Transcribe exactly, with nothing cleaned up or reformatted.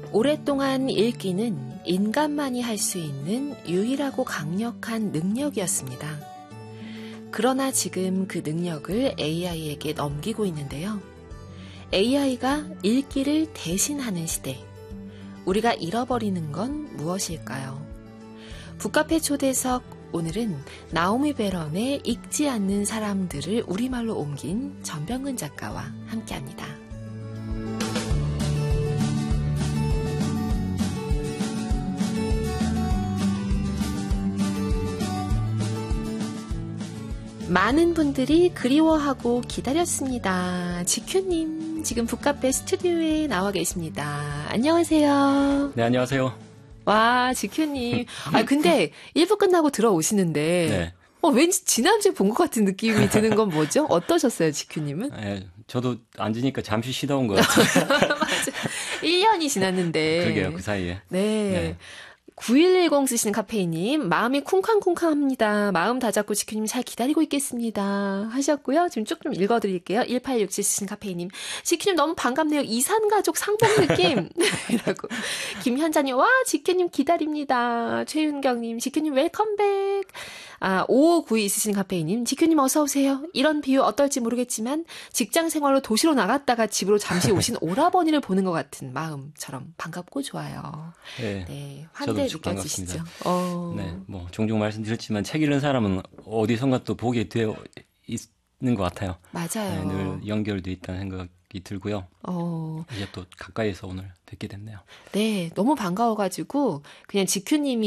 오랫동안 읽기는 인간만이 할 수 있는 유일하고 강력한 능력이었습니다. 그러나 지금 그 능력을 에이아이에게 넘기고 있는데요. 에이아이가 읽기를 대신하는 시대. 우리가 잃어버리는 건 무엇일까요? 북카페 초대석, 오늘은 나오미 베런의 읽지 않는 사람들을 우리말로 옮긴 전병근 작가와 함께합니다. 많은 분들이 그리워하고 기다렸습니다. 지큐님, 지금 북카페 스튜디오에 나와 계십니다. 안녕하세요. 네, 안녕하세요. 와, 지큐님. 아, 근데 일 부 끝나고 들어오시는데, 네. 어, 왠지 지난주에 본 것 같은 느낌이 드는 건 뭐죠? 어떠셨어요, 지큐님은? 네, 저도 앉으니까 잠시 쉬다 온 것 같아요. 맞아. 일 년이 지났는데. 그러게요, 그 사이에. 네. 네. 구일일공 쓰시는 카페이님, 마음이 쿵쾅쿵쾅합니다. 마음 다잡고 지큐님 잘 기다리고 있겠습니다. 하셨고요. 지금 쭉 좀 읽어드릴게요. 일팔육칠 쓰시는 카페이님, 지큐님 너무 반갑네요. 이산가족 상봉 느낌. 이라고. 김현자님, 와, 지큐님 기다립니다. 최윤경님, 지큐님 웰컴백. 아, 오오구이 쓰시는 카페이님, 지큐님 어서오세요. 이런 비유 어떨지 모르겠지만 직장 생활로 도시로 나갔다가 집으로 잠시 오신 오라버니를 보는 것 같은 마음처럼 반갑고 좋아요. 네, 네, 환대 느껴지시죠? 어. 네, 뭐 종종 말씀드렸지만 책 읽는 사람은 어디선가 또 보게 되어 있는 것 같아요. 맞아요. 네, 늘 연결돼 있다는 생각이 들고요. 어. 이제 또 가까이에서 오늘 뵙게 됐네요. 네, 너무 반가워가지고 그냥 지큐님이